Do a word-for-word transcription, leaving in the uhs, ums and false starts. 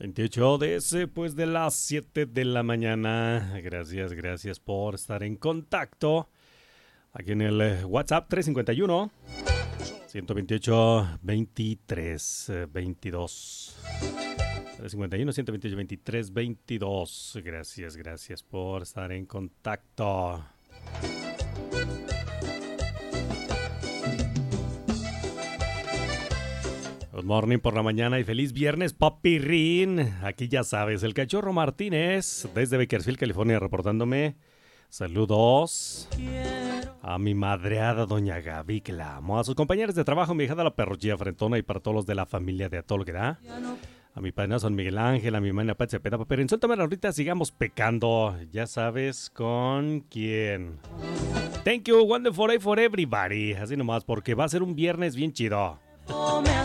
veintiocho después de las siete de la mañana. Gracias, gracias por estar en contacto. Aquí en el WhatsApp tres cinco uno, uno dos ocho, veintitrés, veintidós. tres cinco uno, uno dos ocho, veintitrés, veintidós. Gracias, gracias por estar en contacto. Good morning por la mañana y feliz viernes, papirrín. Aquí ya sabes, el Cachorro Martínez desde Bakersfield, California, reportándome. Saludos a mi madreada doña Gaby, que la amo. A sus compañeros de trabajo, mi hija de la perrochilla frentona y para todos los de la familia de Atol, ¿verdad? A mi padre San Miguel Ángel, a mi hermana Pati Cepeda, papirrín. Suéltame ahorita, sigamos pecando. Ya sabes con quién. Thank you, one day for, for everybody. Así nomás, porque va a ser un viernes bien chido.